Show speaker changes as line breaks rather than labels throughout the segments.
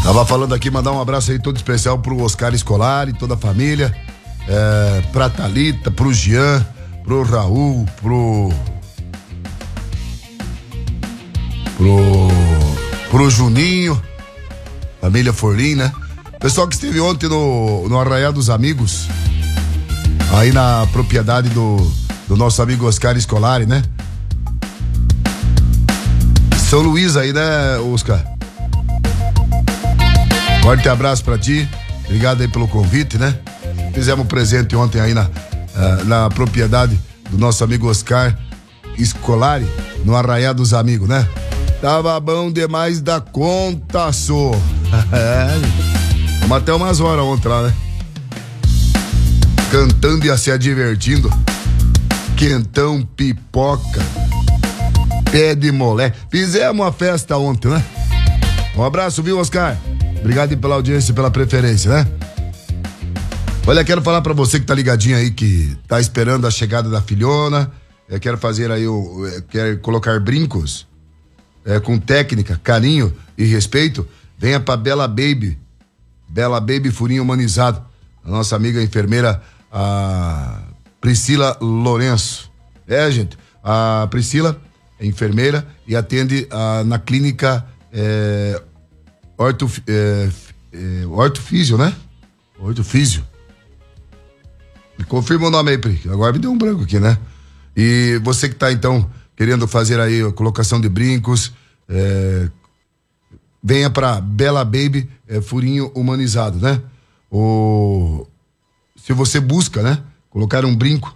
Tava falando aqui, mandar um abraço aí todo especial pro Oscar Scolari, toda a família, pra Thalita, pro Jean, pro Raul, pro Juninho, família Forlim, né? Pessoal que esteve ontem no Arraial dos Amigos, aí na propriedade do nosso amigo Oscar Scolari, né? São Luís aí, né, Oscar? Forte abraço pra ti, obrigado aí pelo convite, né? Fizemos um presente ontem aí na propriedade do nosso amigo Oscar Scolari, no Arraial dos Amigos, né? Tava bom demais da conta, só. Vamos até umas horas ontem lá, né? Cantando e se divertindo. Quentão, pipoca, pé de moleque. Fizemos uma festa ontem, né? Um abraço, viu, Oscar? Obrigado pela audiência e pela preferência, né? Olha, quero falar pra você que tá ligadinho aí, que tá esperando a chegada da filhona. Quero fazer aí, quero colocar brincos com técnica, carinho e respeito. Venha pra Bela Baby. Bela Baby Furinho Humanizado. A nossa amiga enfermeira, a Priscila Lourenço. Gente, a Priscila é enfermeira e atende na clínica Ortofísio, né? Ortofísio. Confirma o nome aí, Pri. Agora me deu um branco aqui, né? E você que tá, então, querendo fazer aí a colocação de brincos, venha pra Bela Baby Furinho Humanizado, né? Se você busca, né? Colocar um brinco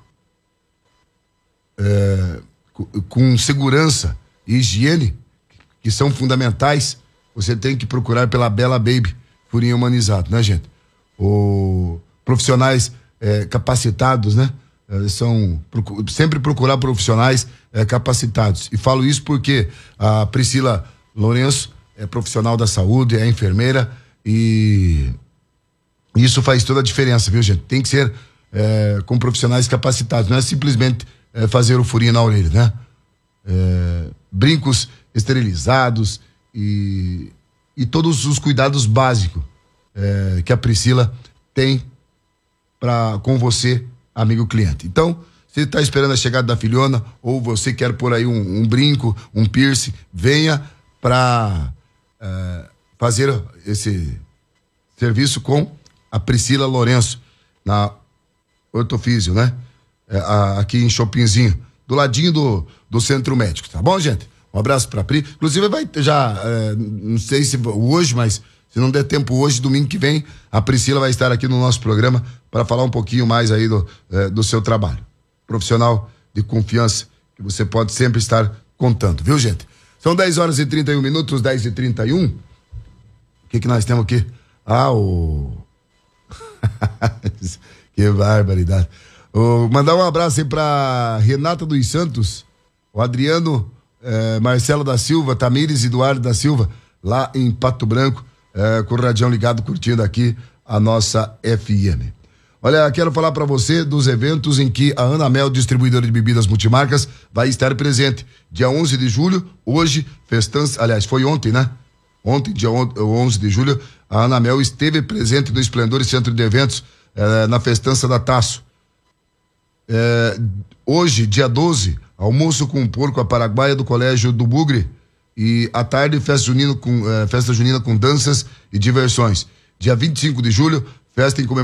com segurança e higiene, que são fundamentais, você tem que procurar pela Bela Baby Furinho Humanizado, né, gente? Profissionais capacitados, né? Sempre procurar profissionais capacitados. E falo isso porque a Priscila Lourenço é profissional da saúde, é enfermeira, e isso faz toda a diferença, viu, gente? Tem que ser com profissionais capacitados, não é simplesmente fazer o furinho na orelha, né? Brincos esterilizados e todos os cuidados básicos que a Priscila tem com você, amigo cliente. Então, você está esperando a chegada da filhona, ou você quer pôr aí um brinco, um piercing, venha para fazer esse serviço com a Priscila Lourenço, na Ortofísio, né? Aqui em Chopinzinho, do ladinho do Centro Médico, tá bom, gente? Um abraço pra Pri. Inclusive vai já, não sei se hoje, mas se não der tempo hoje, domingo que vem, a Priscila vai estar aqui no nosso programa para falar um pouquinho mais aí do seu trabalho. Profissional de confiança que você pode sempre estar contando, viu, gente? São 10h31, 10h31. O que nós temos aqui? Que barbaridade. Mandar um abraço aí pra Renata dos Santos, o Adriano, Marcelo da Silva, Tamires Eduardo da Silva, lá em Pato Branco, com o radião ligado, curtindo aqui a nossa FM. Olha, quero falar pra você dos eventos em que a Anamel, distribuidora de bebidas multimarcas, vai estar presente. Dia 11 de julho, hoje, festança, aliás, foi ontem, né? Ontem, dia 11 de julho, a Anamel esteve presente no Esplendor Centro de Eventos, na festança da Taço. Hoje, dia 12, almoço com porco à Paraguaia do Colégio do Bugre, e à tarde, festa junina com danças e diversões. Dia 25 de julho, festa em comemoração